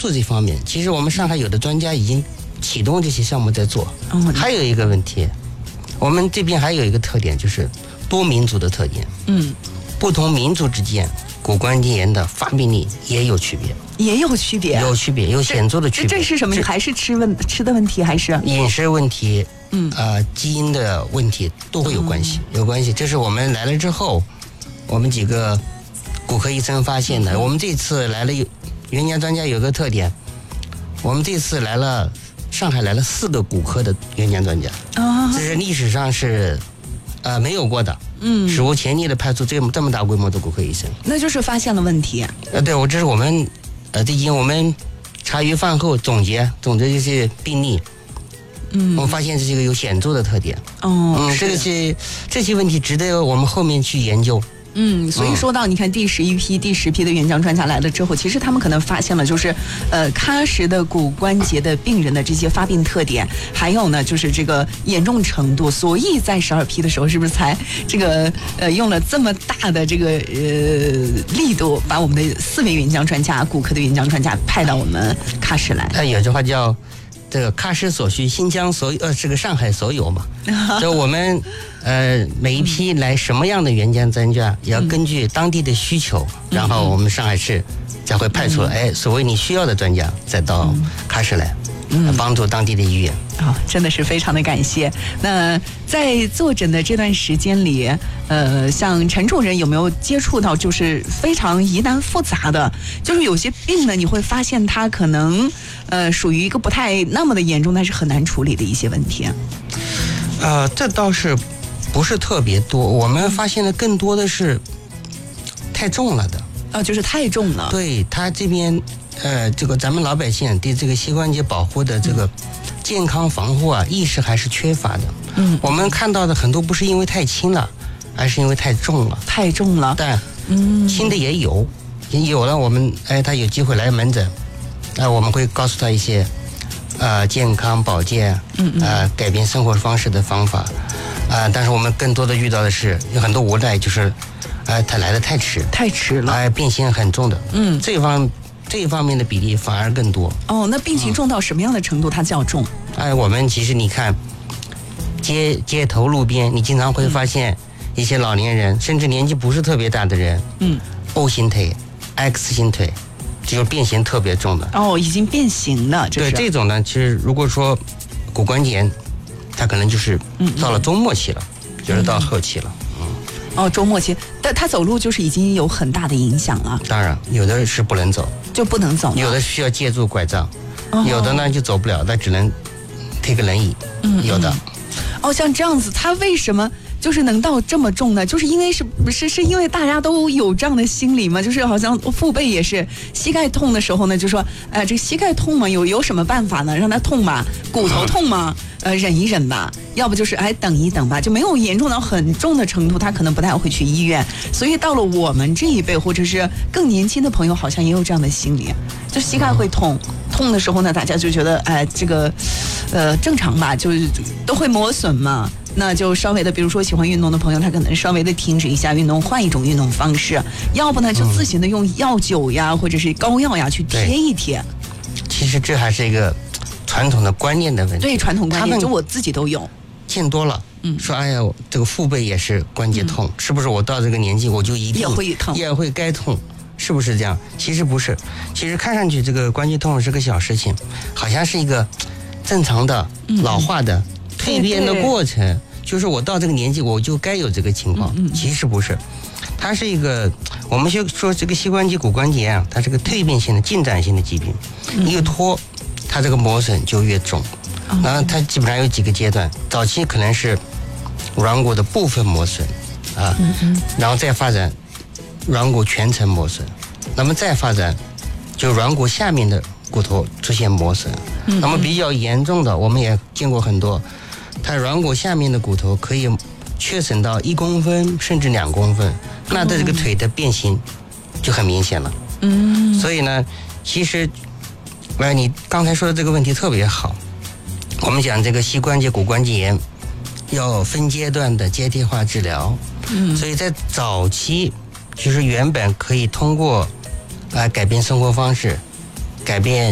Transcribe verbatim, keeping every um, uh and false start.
做这方面，其实我们上海有的专家已经启动这些项目在做。嗯，还有一个问题，我们这边还有一个特点，就是多民族的特点。嗯，不同民族之间骨关节炎的发病率也有区别。 也有区别， 有区别，有显著的区别。 这这是什么？还是吃问吃的问题，还是饮食问题？嗯，呃，基因的问题都会有关系，嗯、有关系。这是我们来了之后，我们几个骨科医生发现的。嗯、我们这次来了有原浆专家有个特点，我们这次来了上海来了四个骨科的原浆专家，啊、这是历史上是呃没有过的。嗯，史无前例的派出这么这么大规模的骨科医生， 那就是发现了问题。 呃，对，我这是我们。呃，最近我们茶余饭后总结总结这些病例，嗯，我们发现这是一个有显著的特点。哦，嗯，这个是这些问题值得我们后面去研究。 嗯，所以说到你看第十一批、第十批的原浆专家来了之后，其实他们可能发现了就是，呃，喀什的骨关节的病人的这些发病特点，还有呢就是这个严重程度，所以在十二批的时候，是不是才这个呃用了这么大的这个呃力度，把我们的四位原浆专家、骨科的原浆专家派到我们喀什来？ 哎，有句话叫这个喀什所需，新疆所呃这个上海所有嘛，就我们。呃，每一批来什么样的原浆专家，也要根据当地的需求，嗯、然后我们上海市才会派出、嗯、哎所谓你需要的专家，再到喀什来，嗯、帮助当地的医院。 啊、哦，真的是非常的感谢。那在坐诊的这段时间里，呃，像陈主任有没有接触到就是非常疑难复杂的，就是有些病呢，你会发现它可能呃属于一个不太那么的严重，但是很难处理的一些问题。 呃，这倒是。不是特别多，我们发现的更多的是太重了的。 啊，就是太重了。 对，他这边呃，这个咱们老百姓对这个膝关节保护的这个健康防护啊，意识还是缺乏的。嗯，我们看到的很多不是因为太轻了，而是因为太重了。 太重了。 但嗯，轻的也有，也有了。我们哎，他有机会来门诊，哎、呃，我们会告诉他一些呃健康保健，嗯呃改变生活方式的方法。啊、呃，但是我们更多的遇到的是有很多无奈，就是，呃，他来的太迟， 太迟了， 哎、呃，病情很重的，嗯，这一方这一方面的比例反而更多。 哦，那病情重到什么样的程度，它叫重？ 哎、呃，我们其实你看，街街头路边，你经常会发现一些老年人，嗯、甚至年纪不是特别大的人，嗯 ，O 型腿、X 型腿，就是变形特别重的。 哦，已经变形了，这是。对，这种呢，其实如果说骨关节炎。他可能就是到了中末期了，嗯、就是到后期了。嗯， 哦，中末期，但他走路就是已经有很大的影响了。 当然，有的是不能走， 就不能走； 有的需要借助拐杖，哦、有的呢就走不了，那只能推个轮椅。嗯，有的。 哦，像这样子，他为什么就是能到这么重呢？就是因为是不是是因为大家都有这样的心理吗？就是好像父辈也是，膝盖痛的时候呢，就说，呃，这膝盖痛嘛，有有什么办法呢？让他痛吧，骨头痛嘛。嗯呃，忍一忍吧，要不就是哎等一等吧，就没有严重到很重的程度，他可能不太会去医院。所以到了我们这一辈，或者是更年轻的朋友，好像也有这样的心理，就膝盖会痛，痛的时候呢，大家就觉得哎这个，呃正常吧，就都会磨损嘛，那就稍微的，比如说喜欢运动的朋友，他可能稍微的停止一下运动，换一种运动方式，要不呢就自行的用药酒呀，或者是膏药呀去贴一贴。 其实这还是一个。传统的观念的问题， 对传统观念，就我自己都有， 见多了，嗯，说哎呀，这个父辈也是关节痛，嗯、是不是？我到这个年纪我就一定也会痛， 也会该痛，是不是这样？其实不是，其实看上去这个关节痛是个小事情，好像是一个正常的老化的、嗯、蜕变的过程，对对就是我到这个年纪我就该有这个情况，嗯嗯其实不是。它是一个，我们就说这个膝关节骨关节啊，它是个蜕变性的、进展性的疾病，嗯、越拖。它这个磨损就越重，然后它基本上有几个阶段，早期可能是软骨的部分磨损，啊，然后再发展软骨全程磨损，那么再发展就软骨下面的骨头出现磨损，那么比较严重的，我们也见过很多，它软骨下面的骨头可以缺损到一公分甚至两公分，那它这个腿的变形就很明显了。嗯，所以呢，其实。哎，你刚才说的这个问题特别好。我们讲这个膝关节骨关节炎要分阶段的阶梯化治疗，嗯，所以在早期，其实原本可以通过啊、呃、改变生活方式，改变